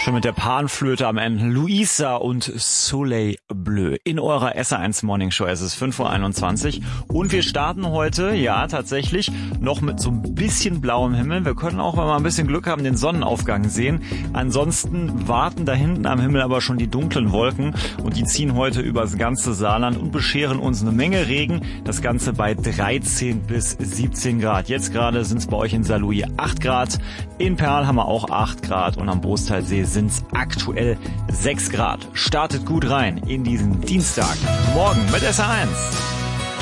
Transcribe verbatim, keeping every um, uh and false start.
Schon mit der Panflöte am Ende. Luisa und Soleil Bleu in eurer S R eins Morning Show. Es ist fünf Uhr einundzwanzig und wir starten heute, ja tatsächlich, noch mit so ein bisschen blauem Himmel. Wir können auch, wenn wir ein bisschen Glück haben, den Sonnenaufgang sehen. Ansonsten warten da hinten am Himmel aber schon die dunklen Wolken und die ziehen heute übers ganze Saarland und bescheren uns eine Menge Regen. Das Ganze bei dreizehn bis siebzehn Grad. Jetzt gerade sind es bei euch in Saarlouis acht Grad. In Perl haben wir auch acht Grad und am Brostalsee sind es aktuell sechs Grad. Startet gut rein in diesen Dienstag. Morgen mit S R eins.